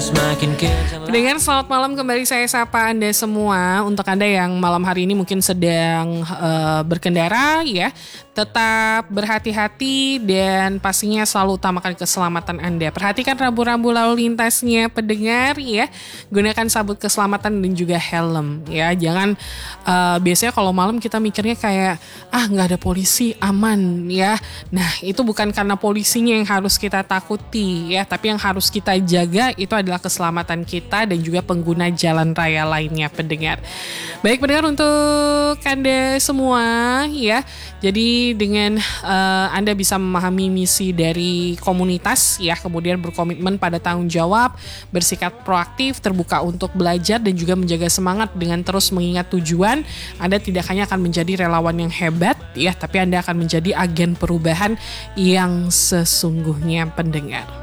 Pendengar, selamat malam, kembali saya sapa Anda semua. Untuk Anda yang malam hari ini mungkin sedang berkendara ya, tetap berhati-hati dan pastinya selalu utamakan keselamatan Anda. Perhatikan rambu-rambu lalu lintasnya pendengar ya. Gunakan sabuk keselamatan dan juga helm ya. Jangan biasanya kalau malam kita mikirnya kayak nggak ada polisi, aman ya. Nah, itu bukan karena polisinya yang harus kita takuti ya, tapi yang harus kita jaga itu adalah keselamatan kita dan juga pengguna jalan raya lainnya pendengar. Baik pendengar, untuk Anda semua ya. Jadi dengan Anda bisa memahami misi dari komunitas ya, kemudian berkomitmen pada tanggung jawab, bersikap proaktif, terbuka untuk belajar dan juga menjaga semangat dengan terus mengingat tujuan, Anda tidak hanya akan menjadi relawan yang hebat ya, tapi Anda akan menjadi agen perubahan yang sesungguhnya pendengar.